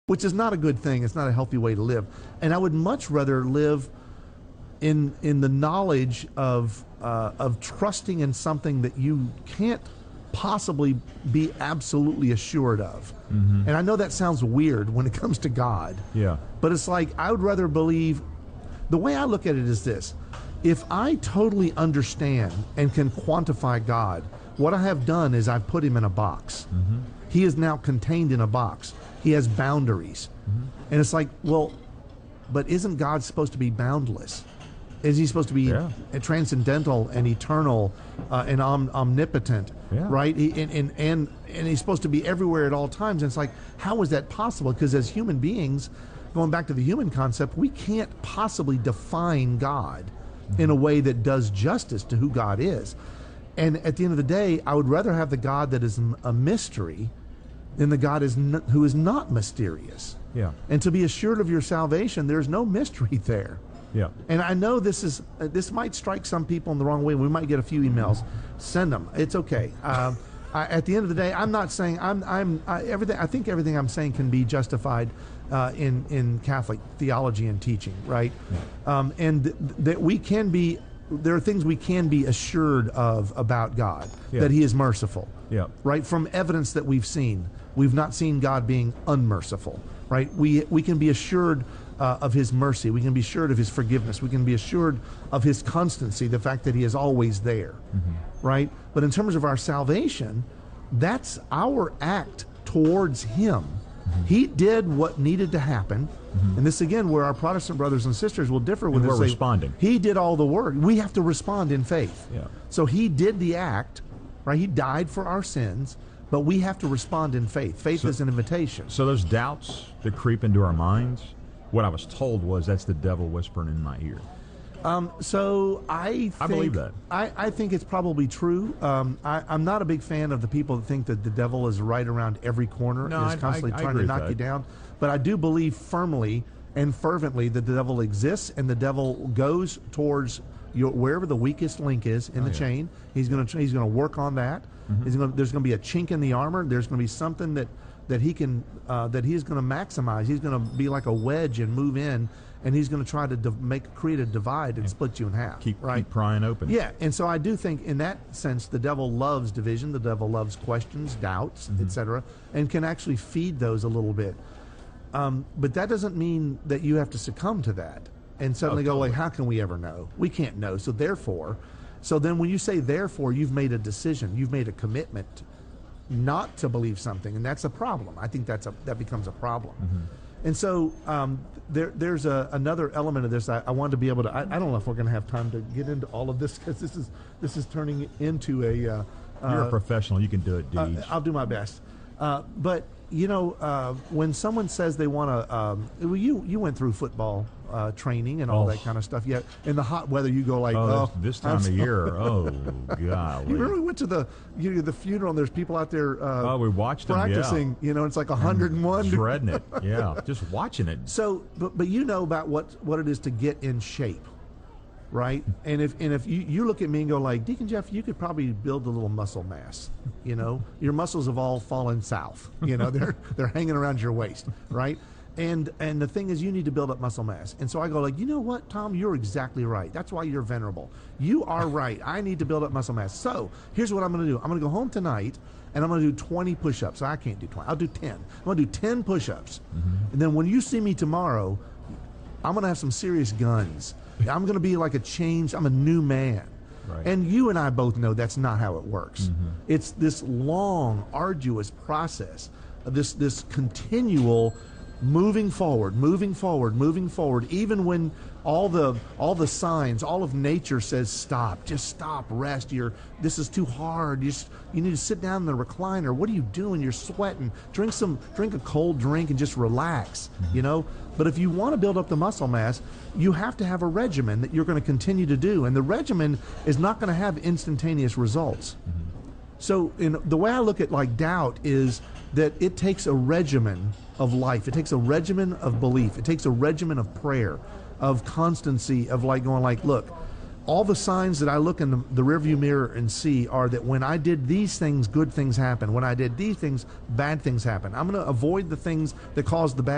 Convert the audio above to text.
which is not a good thing. It's not a healthy way to live. And I would much rather live in the knowledge of trusting in something that you can't possibly be absolutely assured of. Mm-hmm. And I know that sounds weird when it comes to God. Yeah. But it's like I would rather believe. The way I look at it is this: if I totally understand and can quantify God, what I have done is I've put him in a box. Mm-hmm. He is now contained in a box. He has boundaries. Mm-hmm. And it's like, well, but isn't God supposed to be boundless? Is he supposed to be transcendental and eternal and omnipotent, right? And he's supposed to be everywhere at all times. And it's like, how is that possible? Because as human beings, going back to the human concept, we can't possibly define God in a way that does justice to who God is. And at the end of the day, I would rather have the God that is a mystery than the God who is not mysterious. Yeah. And to be assured of your salvation, there's no mystery there. Yeah. And I know this might strike some people in the wrong way. We might get a few emails. Send them. It's okay. At the end of the day, I'm not saying everything. I think everything I'm saying can be justified in Catholic theology and teaching, right? Yeah. And that we can be. There are things we can be assured of about God, that he is merciful, right? From evidence that we've seen. We've not seen God being unmerciful, right? We can be assured of his mercy. We can be assured of his forgiveness. We can be assured of his constancy, the fact that he is always there, right? But in terms of our salvation, that's our act towards him. He did what needed to happen. And this, again, where our Protestant brothers and sisters will differ with us. We're responding. He did all the work. We have to respond in faith. Yeah. So he did the act, right? He died for our sins, but we have to respond in faith. Faith is an invitation. So those doubts that creep into our minds, what I was told was that's the devil whispering in my ear. So I believe that. I think it's probably true. I'm not a big fan of the people that think that the devil is right around every corner and is constantly trying to knock you down. But I do believe firmly and fervently that the devil exists, and the devil goes towards wherever the weakest link is in the chain. He's going to work on that. There's going to be a chink in the armor. There's going to be something that he can that he's going to maximize. He's going to be like a wedge and move in. And he's going to try to create a divide and split you in half. Keep prying open. Yeah, and so I do think in that sense the devil loves division, the devil loves questions, doubts, etc., and can actually feed those a little bit. But that doesn't mean that you have to succumb to that and suddenly go like, how can we ever know? We can't know. So then when you say therefore, you've made a decision, you've made a commitment not to believe something, and that's a problem. I think that becomes a problem. And so there's another element of this. I wanted to be able to. I don't know if we're going to have time to get into all of this because this is turning into a. You're a professional. You can do it, Deej. I'll do my best. But when someone says they want to, you went through football training and all that kind of stuff. Yeah, in the hot weather, you go like, this time of year. Oh, golly. You remember we went to the funeral and there's people out there we watched practicing, them, it's like 101. Dreading it, just watching it. So, but you know about what it is to get in shape, right? And if you look at me and go like, Deacon Jeff, you could probably build a little muscle mass, Your muscles have all fallen south, they're hanging around your waist, right? And the thing is, you need to build up muscle mass. And so I go like, you know what, Tom, you're exactly right. That's why you're venerable. You are right. I need to build up muscle mass. So here's what I'm going to do. I'm going to go home tonight, and I'm going to do 20 push-ups. I can't do 20. I'll do 10. I'm going to do 10 push-ups. And then when you see me tomorrow, I'm going to have some serious guns. I'm going to be like I'm a new man. Right. And you and I both know that's not how it works. It's this long, arduous process, this continual moving forward, even when all the signs, all of nature says stop, just stop, rest. This is too hard. You need to sit down in the recliner. What are you doing? You're sweating. Drink a cold drink and just relax. But if you want to build up the muscle mass, you have to have a regimen that you're going to continue to do, and the regimen is not going to have instantaneous results. So the way I look at like doubt is that it takes a regimen of life. It takes a regimen of belief. It takes a regimen of prayer, of constancy, of like going like, look, all the signs that I look in the rearview mirror and see are that when I did these things, good things happen. When I did these things, bad things happen. I'm going to avoid the things that cause the bad